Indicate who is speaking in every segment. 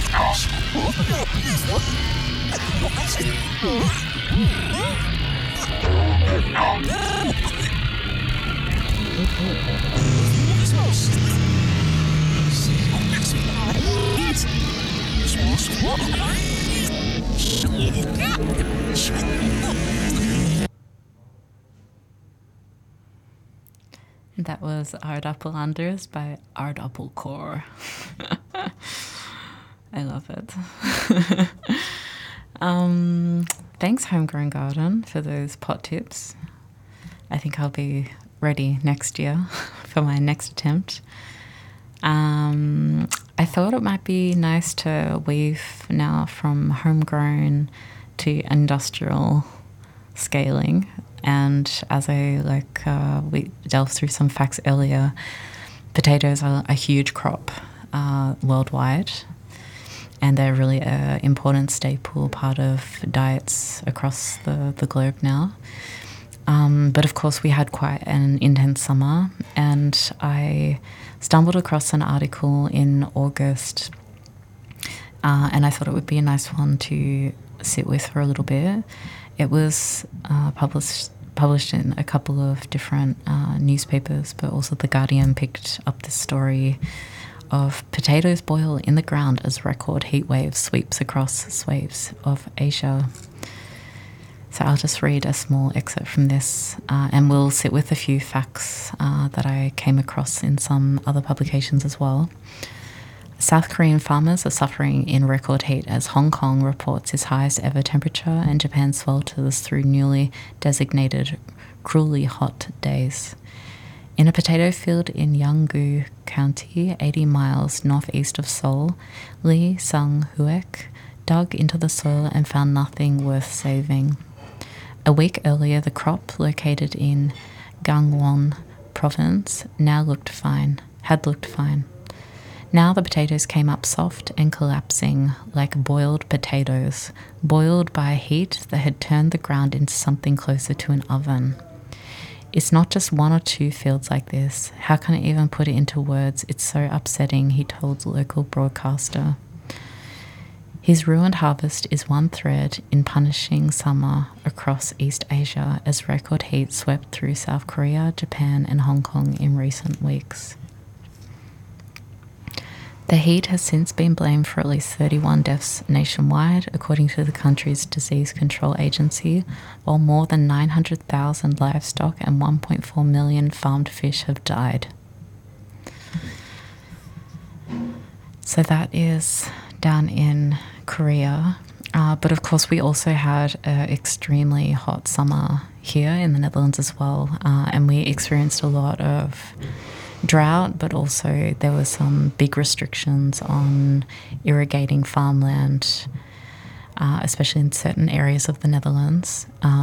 Speaker 1: That was Ardapplelanders by Ardapplecore. I love it. Thanks, Homegrown Garden, for those pot tips. I think I'll be ready next year for my next attempt. I thought it might be nice to weave now from homegrown to industrial scaling. And as we delved through some facts earlier, potatoes are a huge crop worldwide, and they're really an important staple part of diets across the globe now. But of course, we had quite an intense summer, and I stumbled across an article in August, and I thought it would be a nice one to sit with for a little bit. It was published in a couple of different newspapers, but also The Guardian picked up this story of potatoes boil in the ground as record heat wave sweeps across swathes of Asia. So I'll just read a small excerpt from this, and we'll sit with a few facts that I came across in some other publications as well. South Korean farmers are suffering in record heat as Hong Kong reports its highest ever temperature and Japan swelters through newly designated cruelly hot days. In a potato field in Yeonggu County, 80 miles northeast of Seoul, Lee Sung-huek dug into the soil and found nothing worth saving. A week earlier, the crop, located in Gangwon province, had looked fine. Now the potatoes came up soft and collapsing like boiled potatoes, boiled by a heat that had turned the ground into something closer to an oven. It's not just one or two fields like this. How can I even put it into words? It's so upsetting, he told the local broadcaster. His ruined harvest is one thread in punishing summer across East Asia as record heat swept through South Korea, Japan, and Hong Kong in recent weeks. The heat has since been blamed for at least 31 deaths nationwide, according to the country's disease control agency, while more than 900,000 livestock and 1.4 million farmed fish have died. So that is down in Korea. But of course, we also had an extremely hot summer here in the Netherlands as well, and we experienced a lot of drought, but also there were some big restrictions on irrigating farmland, especially in certain areas of the Netherlands,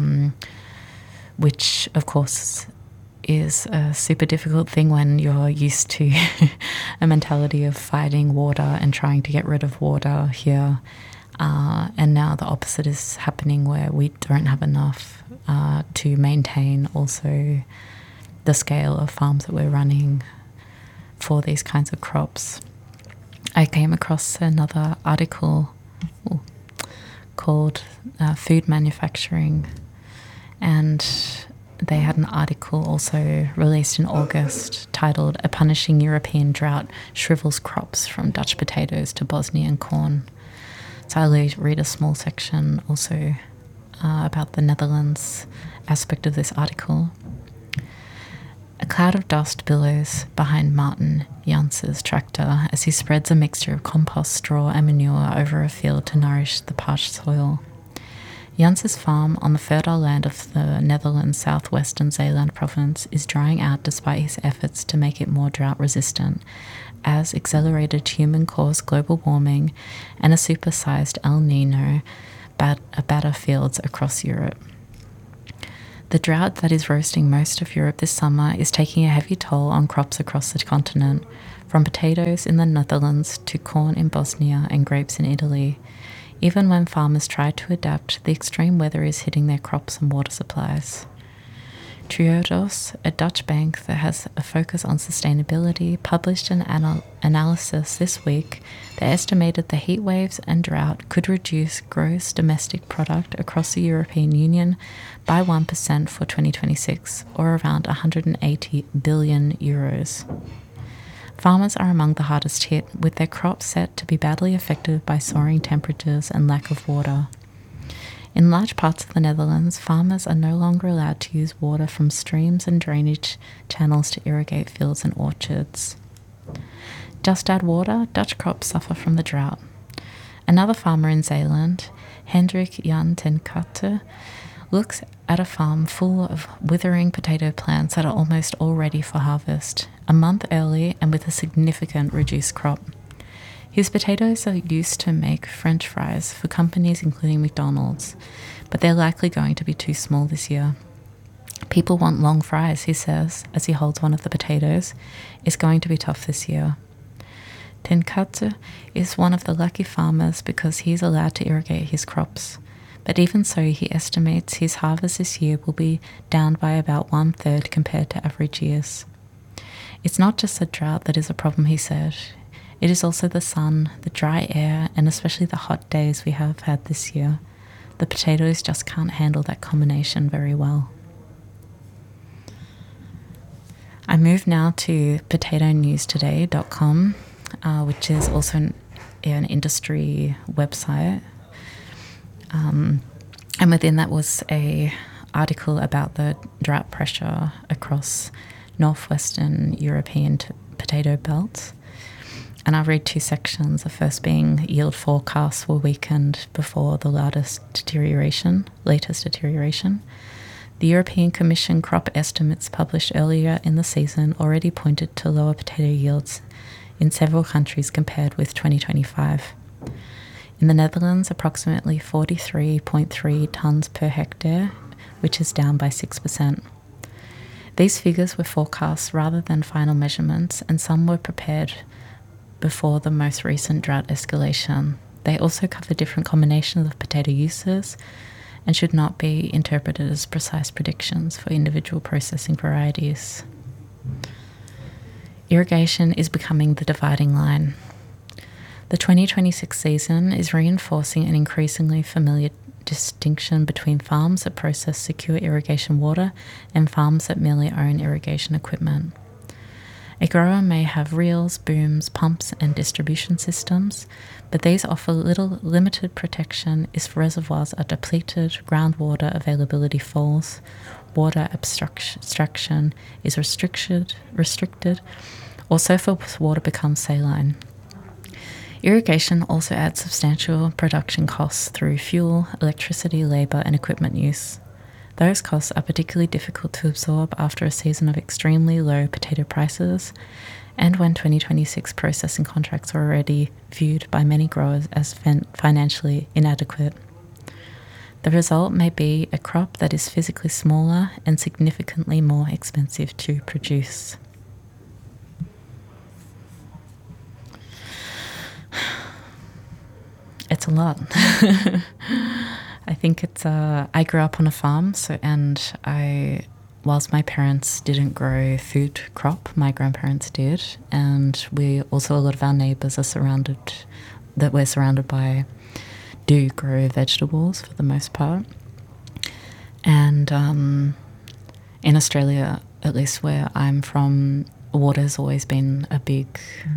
Speaker 1: which of course is a super difficult thing when you're used to a mentality of fighting water and trying to get rid of water here. And now the opposite is happening, where we don't have enough to maintain also the scale of farms that we're running for these kinds of crops. I came across another article called Food Manufacturing, and they had an article also released in August titled "A Punishing European Drought Shrivels Crops from Dutch Potatoes to Bosnian Corn." So I'll read a small section also about the Netherlands aspect of this article. A cloud of dust billows behind Martin Janss's tractor as he spreads a mixture of compost, straw and manure over a field to nourish the parched soil. Janss's farm on the fertile land of the Netherlands' southwestern Zeeland province is drying out despite his efforts to make it more drought-resistant, as accelerated human-caused global warming and a supersized El Niño batter fields across Europe. The drought that is roasting most of Europe this summer is taking a heavy toll on crops across the continent, from potatoes in the Netherlands to corn in Bosnia and grapes in Italy. Even when farmers try to adapt, the extreme weather is hitting their crops and water supplies. Triodos, a Dutch bank that has a focus on sustainability, published an analysis this week that estimated the heat waves and drought could reduce gross domestic product across the European Union by 1% for 2026, or around 180 billion euros. Farmers are among the hardest hit, with their crops set to be badly affected by soaring temperatures and lack of water. In large parts of the Netherlands, farmers are no longer allowed to use water from streams and drainage channels to irrigate fields and orchards. Just add water, Dutch crops suffer from the drought. Another farmer in Zeeland, Hendrik Jan ten Katte, looks at a farm full of withering potato plants that are almost all ready for harvest, a month early and with a significant reduced crop. His potatoes are used to make French fries for companies including McDonald's, but they're likely going to be too small this year. People want long fries, he says, as he holds one of the potatoes. It's going to be tough this year. Ten Katte is one of the lucky farmers because he's allowed to irrigate his crops. But even so, he estimates his harvest this year will be down by about 1/3 compared to average years. It's not just the drought that is a problem, he said. It is also the sun, the dry air, and especially the hot days we have had this year. The potatoes just can't handle that combination very well. I move now to potatonewstoday.com, which is also an industry website. And within that was a article about the drought pressure across northwestern European potato belts. And I'll read two sections, the first being yield forecasts were weakened before the latest deterioration. The European Commission crop estimates published earlier in the season already pointed to lower potato yields in several countries compared with 2025. In the Netherlands, approximately 43.3 tonnes per hectare, which is down by 6%. These figures were forecasts rather than final measurements, and some were prepared before the most recent drought escalation. They also cover different combinations of potato uses and should not be interpreted as precise predictions for individual processing varieties. Irrigation is becoming the dividing line. The 2026 season is reinforcing an increasingly familiar distinction between farms that process secure irrigation water and farms that merely own irrigation equipment. A grower may have reels, booms, pumps, and distribution systems, but these offer limited protection if reservoirs are depleted, groundwater availability falls, water abstraction is restricted, or surface water becomes saline. Irrigation also adds substantial production costs through fuel, electricity, labour, and equipment use. Those costs are particularly difficult to absorb after a season of extremely low potato prices and when 2026 processing contracts are already viewed by many growers as financially inadequate. The result may be a crop that is physically smaller and significantly more expensive to produce. It's a lot. I think it's I grew up on a farm, whilst my parents didn't grow food crop, my grandparents did, and a lot of our neighbours we're surrounded by do grow vegetables for the most part. And in Australia, at least where I'm from, water's always been a big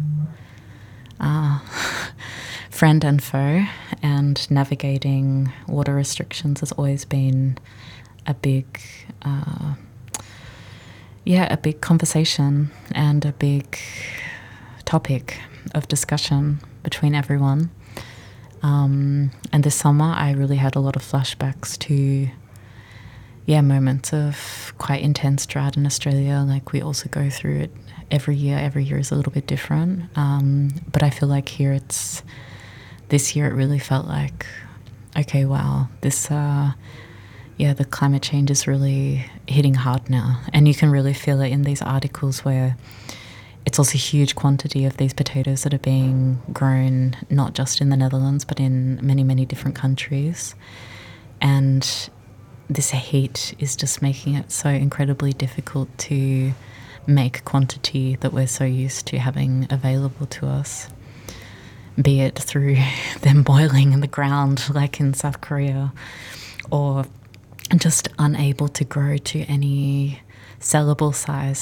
Speaker 1: friend and foe, and navigating water restrictions has always been a big conversation and a big topic of discussion between everyone. And this summer I really had a lot of flashbacks to moments of quite intense drought in Australia. Like, we also go through it every year. Every year is a little bit different, but I feel like this year it really felt like, okay, wow, the climate change is really hitting hard now. And you can really feel it in these articles where it's also a huge quantity of these potatoes that are being grown, not just in the Netherlands, but in many, many different countries. And this heat is just making it so incredibly difficult to make quantity that we're so used to having available to us, be it through them boiling in the ground like in South Korea, or just unable to grow to any sellable size